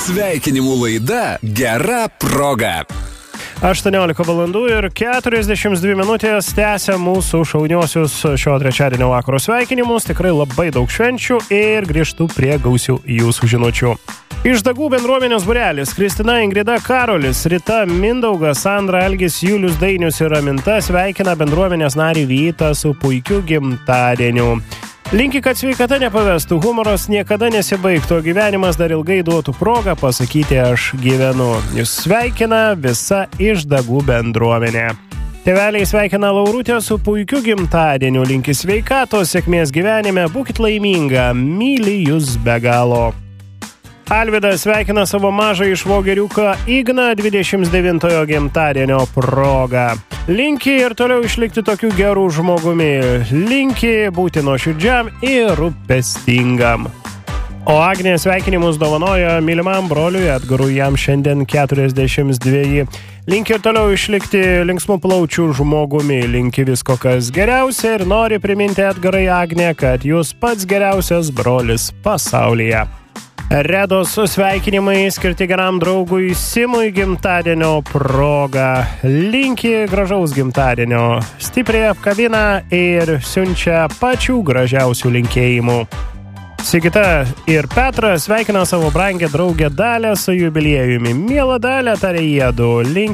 Sveikinimų laida Gera proga. 18 valandų ir 42 minutės tęsia mūsų šauniosius šio trečiadienio vakaro sveikinimus. Tikrai labai daug švenčių ir grįžtu prie gausių jūsų žinučių. Iš Dagų bendruomenės būrelis Kristina, Ingrida, Karolis, Rita, Mindaugas, Sandra, Algis, Julius, Dainius ir Raminta sveikina bendruomenės narį Vytą su puikiu gimtadieniu. Linki, kad sveikata nepavestų, humoras niekada nesibaigtų, gyvenimas dar ilgai duotų progą pasakyti aš gyvenu. Jūs sveikina visa Iš Dagų bendruomenė. Tėveliai sveikina Laurutę su puikiu gimtadieniu, linki sveikatos, sėkmės gyvenime, būkit laiminga, myli jūs be galo. Alvydas sveikina savo mažą išvogeriuką Igną 29-ojo gimtadienio proga. Linki ir toliau išlikti tokiu geru žmogumi. Linki būti nuoširdžiam ir rūpestingam. O Agnė sveikinimus dovanoja mylimam broliui Edgarui, jam šiandien 42. Linki ir toliau išlikti linksmų plaučių žmogumi. Linki visko, kas geriausia ir nori priminti Edgarai Agnė, kad jūs pats geriausias brolis pasaulyje. Redos sveikinimai skirti geram draugui Simui gimtadienio proga. Linki gražaus gimtadienio, stipriai apkabina ir siunčia pačių gražiausių linkėjimų. Sigita ir Petras sveikina savo brangę draugę Dalę su jubiliejumi. Miela Dalė, tarė jiedu.